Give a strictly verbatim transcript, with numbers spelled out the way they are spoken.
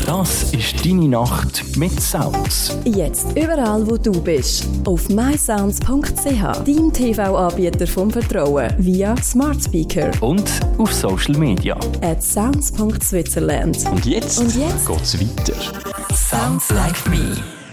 Das ist deine Nacht mit Sounds. Jetzt überall, wo du bist. Auf my sounds punkt c h, dein T V-Anbieter vom Vertrauen, via Smart Speaker. Und auf Social Media. At sounds punkt switzerland. Und jetzt, Und jetzt geht's weiter. Sounds like me.